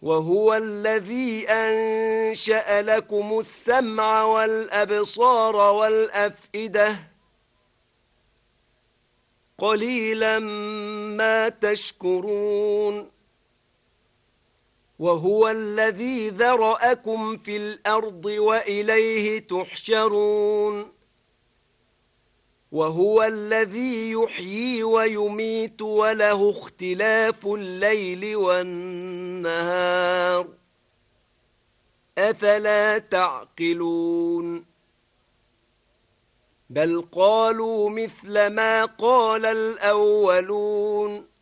وهو الذي أنشأ لكم السمع والأبصار والأفئدة قليلا ما تشكرون وهو الذي ذرأكم في الأرض وإليه تحشرون وهو الذي يحيي ويميت وله اختلاف الليل والنهار أفلا تعقلون بل قالوا مثل ما قال الأولون